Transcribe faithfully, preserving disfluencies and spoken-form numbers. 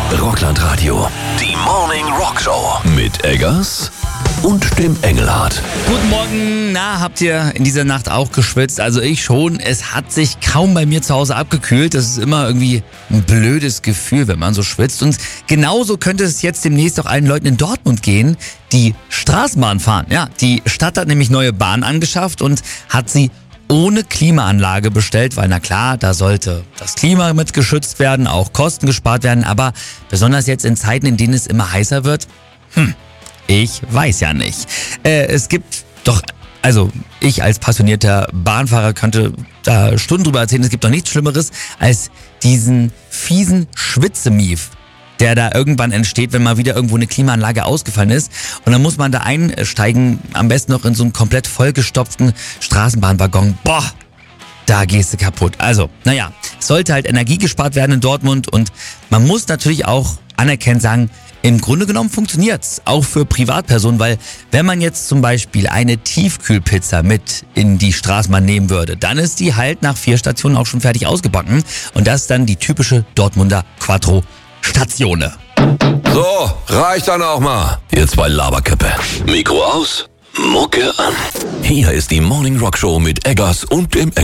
Rockland Radio. Die Morning Rock Show. Mit Eggers und dem Engelhardt. Guten Morgen. Na, habt ihr in dieser Nacht auch geschwitzt? Also ich schon. Es hat sich kaum bei mir zu Hause abgekühlt. Das ist immer irgendwie ein blödes Gefühl, wenn man so schwitzt. Und genauso könnte es jetzt demnächst auch allen Leuten in Dortmund gehen, die Straßenbahn fahren. Ja, die Stadt hat nämlich neue Bahnen angeschafft und hat sie ohne Klimaanlage bestellt, weil na klar, da sollte das Klima mit geschützt werden, auch Kosten gespart werden, aber besonders jetzt in Zeiten, in denen es immer heißer wird, hm, ich weiß ja nicht. Äh, es gibt doch, also ich als passionierter Bahnfahrer könnte da Stunden drüber erzählen, es gibt doch nichts Schlimmeres als diesen fiesen Schwitzemief, der da irgendwann entsteht, wenn mal wieder irgendwo eine Klimaanlage ausgefallen ist. Und dann muss man da einsteigen, am besten noch in so einen komplett vollgestopften Straßenbahnwaggon. Boah, da gehst du kaputt. Also, naja, es sollte halt Energie gespart werden in Dortmund und man muss natürlich auch anerkennend sagen, im Grunde genommen funktioniert's, auch für Privatpersonen, weil wenn man jetzt zum Beispiel eine Tiefkühlpizza mit in die Straßenbahn nehmen würde, dann ist die halt nach vier Stationen auch schon fertig ausgebacken und das ist dann die typische Dortmunder Quattro Statione. So, reicht dann auch mal. Ihr zwei Laberköppe. Mikro aus, Mucke an. Hier ist die Morning Rock Show mit Eggers und dem